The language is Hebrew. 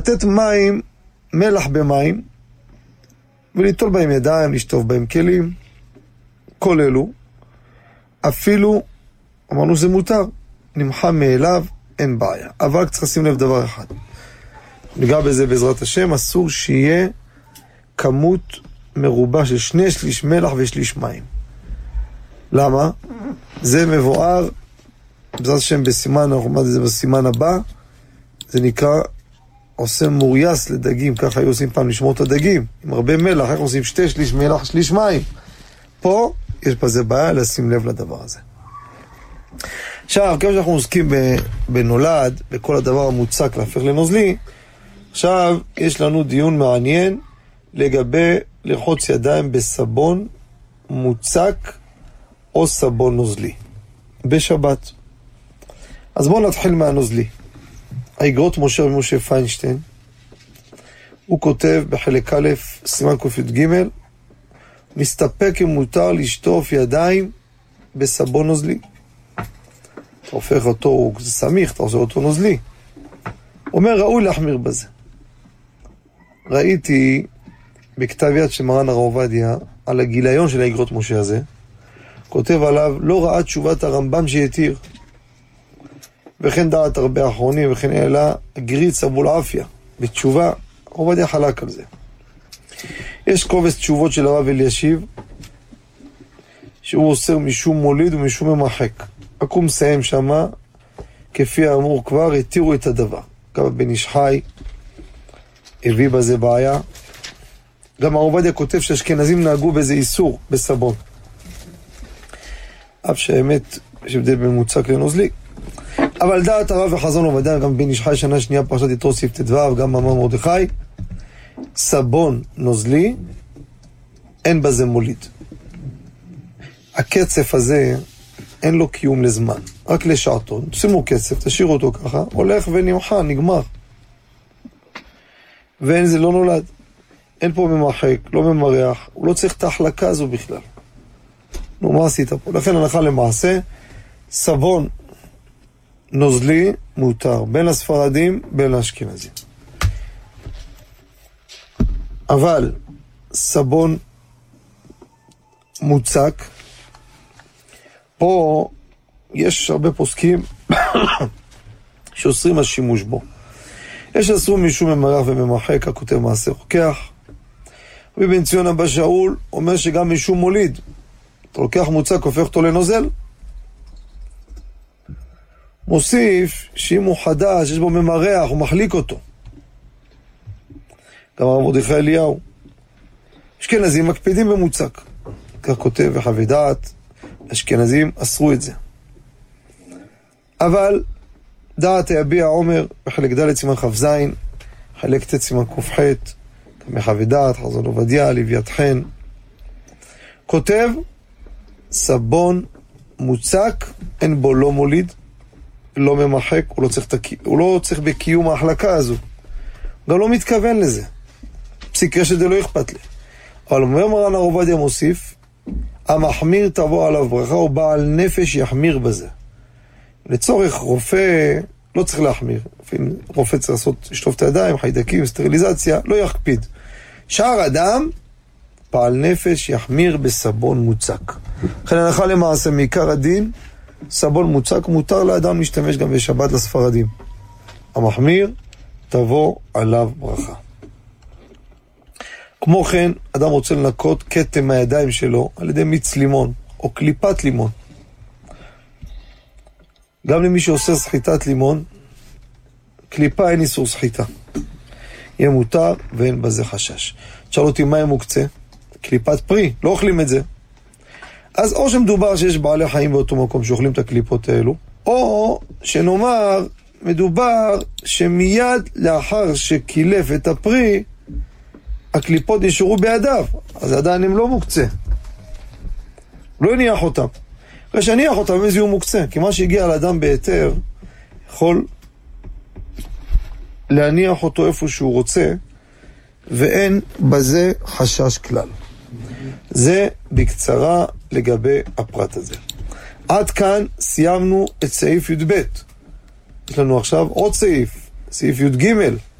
לתת מים, מלח במים, וליטול בהם ידיים, לשטוף בהם כלים, כל אלו, אפילו, אמרנו זה מותר, נמחה מאליו, אין בעיה. אבל צריך לשים לב דבר אחד. ניגע בזה בעזרת השם, אסור שיהיה כמות מרובה של 2/3 מלח ו1/3 מים. למה? זה מבואר, בעזרת השם בסימן, אנחנו אומרים את זה בסימן הבא, זה נקרא, עושה מורייס לדגים, ככה היו עושים פעם לשמור את הדגים, עם הרבה מלח, איך עושים 2/3 מלח, 1/3 מים. פה יש בזה בעיה לשים לב לדבר הזה. עכשיו, כמה שאנחנו עוסקים בנולד, בכל הדבר המוצק להפך לנוזלי, עכשיו יש לנו דיון מעניין לגבי לרחוץ ידיים בסבון מוצק או סבון נוזלי בשבת. אז בואו נתחיל מהנוזלי. האגרות משה ומשה פיינשטיין, הוא כותב בחלק א', סימן ק"ג, מסתפק אם מותר לשטוף ידיים בסבון נוזלי. אתה הופך אותו, הוא סמיך, אתה עושה אותו נוזלי. אומר, ראוי להחמיר בזה. ראיתי בכתב יד של מרן הרב עובדיה, על הגיליון של האגרות משה הזה, כותב עליו, לא ראה תשובת הרמב"ם שיתיר. וכן דעת הרבה אחרונים, וכן העלה גריץ אבו אלעפיה, בתשובה, עובדיה חלק על זה. יש קובץ תשובות של הרב אלישיב, שהוא אוסר משום מוליד ומשום ממחק. רק הוא מסיים שמה, כפי האמור כבר, התירו את הדבר. גם בן איש חי, הביא בזה בעיה. גם הרב עובדיה כותב שהאשכנזים נהגו בזה איסור, בסבון. אף שהאמת, יש הבדל בין מוצק לנוזלי. אבל דעת הרב וחזון עובדיה, גם בן איש חי שנה שנייה פרשת יתרו סעיף ט"ו, גם מאמר מרדכי, סבון נוזלי, אין בזה מוליד. הקצף הזה, אין לו קיום לזמן, רק לשעתו. שימו קצף, תשאירו אותו ככה, הולך ונמחה, נגמר. ואין זה לא נולד. אין פה ממחק, לא ממרח, הוא לא צריך את ההחלקה הזו בכלל. נו, מה עשית פה? לכן הלכה למעשה, סבון נוזלי מותר, בין הספרדים, בין האשכנזים. אבל סבון מוצק, פה יש הרבה פוסקים שאוסרים על שימוש בו. יש אסור משום ממרח וממחק, הכותב מעשה רוקח. ובן ציון אבא שאול אומר שגם משום מוליד. אתה לוקח מוצק, הופך אותו לנוזל. מוסיף שאם הוא חדש, יש בו ממרח, הוא מחליק אותו. גם הרב מרדכי אליהו. אשכנזים מקפידים במוצק. כך כותב וחוות דעת, אשכנזים אסרו את זה. אבל דעת יביע עומר בחלק ד' סימן כ"ז, חלק ט' סימן ק"ח, גם מחוות דעת, חזון עובדיה, לוויית חן, כותב סבון מוצק, אין בו לא מוליד, לא ממחק, הוא לא צריך בקיום ההחלקה הזו, גם לא מתכוון לזה. פסיקה שזה לא אכפת לי. אבל אומר מרן הרב עובדיה מוסיף, המחמיר תבוא עליו ברכה, או בעל נפש יחמיר בזה. לצורך רופא לא צריך להחמיר. רופא צריך לעשות, לשטוף את הידיים, חיידקים, סטריליזציה, לא יקפיד. שאר אדם, בעל נפש יחמיר בסבון מוצק. לכן הלכה למעשה מעיקר הדין, סבון מוצק מותר לאדם להשתמש גם בשבת לספרדים. המחמיר תבוא עליו ברכה. כמו כן, אדם רוצה לנקות כתם מהידיים שלו על ידי מיץ לימון או קליפת לימון. גם למי שעושה סחיטת לימון, קליפה אין איסור סחיטה. יהיה מותר ואין בזה חשש. תשאל אותי מה מוקצה? קליפת פרי, לא אוכלים את זה. אז או שמדובר שיש בעלי חיים באותו מקום שאוכלים את הקליפות האלו, או שנאמר, מדובר שמיד לאחר שקילף את הפרי, הקליפות נשארו בידיו, אז עדיין הם לא מוקצה. לא יניח אותם. אחרי שניח אותם, איזה הוא מוקצה. כי מה שהגיע לאדם בהיתר, יכול להניח אותו איפה שהוא רוצה, ואין בזה חשש כלל. זה בקצרה לגבי הפרט הזה. עד כאן סיימנו את סעיף י"ב. יש לנו עכשיו עוד סעיף, סעיף י"ג.